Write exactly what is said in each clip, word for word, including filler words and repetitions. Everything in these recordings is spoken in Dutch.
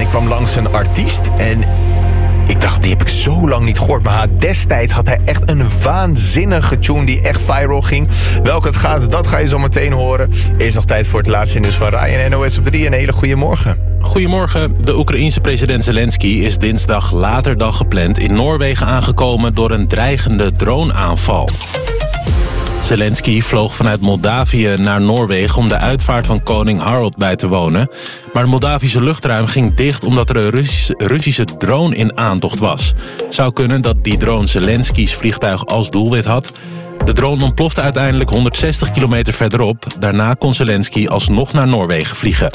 kwam langs een artiest en ik dacht, die heb ik zo lang niet gehoord. Maar destijds had hij echt een waanzinnige tune die echt viral ging. Welke het gaat, dat ga je zo meteen horen. Eerst nog tijd voor het laatste nieuws van Ryan N O S op drie. Een hele goede morgen. Goedemorgen. De Oekraïense president Zelensky is dinsdag later dan gepland in Noorwegen aangekomen door een dreigende droneaanval. Zelensky vloog vanuit Moldavië naar Noorwegen om de uitvaart van koning Harald bij te wonen. Maar het Moldavische luchtruim ging dicht omdat er een Russische, Russische drone in aantocht was. Zou kunnen dat die drone Zelensky's vliegtuig als doelwit had. De drone ontplofte uiteindelijk honderdzestig kilometer verderop. Daarna kon Zelensky alsnog naar Noorwegen vliegen.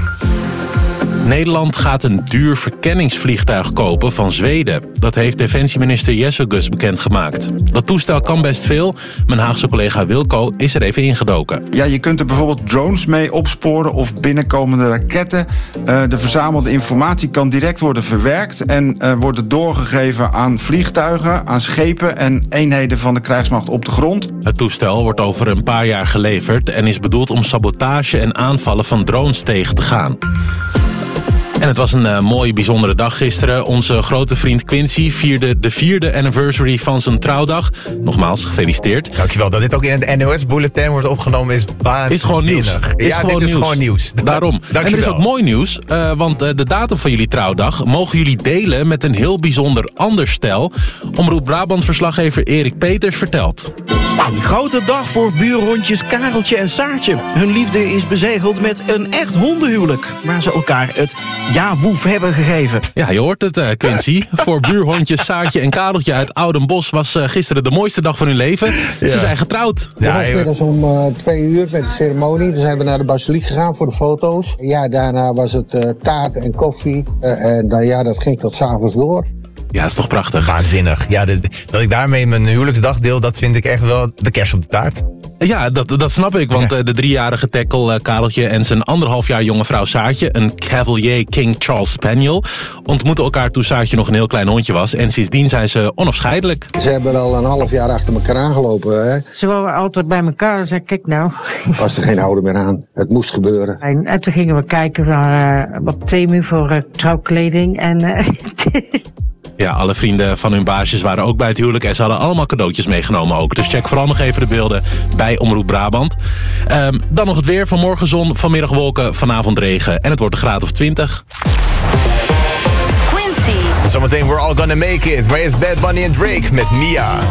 Nederland gaat een duur verkenningsvliegtuig kopen van Zweden. Dat heeft defensieminister Jessegus bekendgemaakt. Dat toestel kan best veel. Mijn Haagse collega Wilco is er even ingedoken. Ja, je kunt er bijvoorbeeld drones mee opsporen of binnenkomende raketten. Uh, de verzamelde informatie kan direct worden verwerkt en uh, worden doorgegeven aan vliegtuigen, aan schepen en eenheden van de krijgsmacht op de grond. Het toestel wordt over een paar jaar geleverd en is bedoeld om sabotage en aanvallen van drones tegen te gaan. En het was een uh, mooie, bijzondere dag gisteren. Onze grote vriend Quincy vierde de vierde anniversary van zijn trouwdag. Nogmaals, gefeliciteerd. Dankjewel. Dat dit ook in het N O S-bulletin wordt opgenomen is waanzinnig. Is gewoon nieuws. Is ja, gewoon dit is nieuws. gewoon nieuws. Daarom. Dankjewel. En er is ook mooi nieuws, uh, want uh, de datum van jullie trouwdag mogen jullie delen met een heel bijzonder ander stel. Omroep Brabant-verslaggever Erik Peters vertelt. Een grote dag voor buurhondjes Kareltje en Saartje. Hun liefde is bezegeld met een echt hondenhuwelijk, waar ze elkaar het ja-woef hebben gegeven. Ja, je hoort het, uh, Quincy. Voor buurhondjes Saartje en Kareltje uit Oudenbosch was uh, gisteren de mooiste dag van hun leven. Ja. Ze zijn getrouwd. Ja, het was middags om uh, twee uur met de ceremonie. Dan zijn we naar de basiliek gegaan voor de foto's. Ja, daarna was het uh, taart en koffie. Uh, en uh, ja, dat ging tot 's avonds door. Ja, dat is toch prachtig. Waanzinnig. Ja, de, dat ik daarmee mijn huwelijksdag deel, dat vind ik echt wel de kers op de taart. Ja, dat, dat snap ik, want ja. de driejarige tackle uh, Kareltje en zijn anderhalf jaar jonge vrouw Saartje, een Cavalier King Charles Spaniel, ontmoetten elkaar toen Saartje nog een heel klein hondje was. En sindsdien zijn ze onafscheidelijk. Ze hebben wel een half jaar achter elkaar aangelopen, hè? Ze waren altijd bij elkaar. Zei, kijk nou. Was er geen houden meer aan. Het moest gebeuren. En, en toen gingen we kijken naar, uh, op Temu voor uh, trouwkleding. En uh, ja, alle vrienden van hun baasjes waren ook bij het huwelijk en ze hadden allemaal cadeautjes meegenomen ook. Dus check vooral nog even de beelden bij Omroep Brabant. Um, dan nog het weer. Vanmorgen zon, vanmiddag wolken, vanavond regen. En het wordt een graad of twintig. Quincy. Zometeen We're All Gonna Make It. Maar eerst Bad Bunny en Drake met Mia.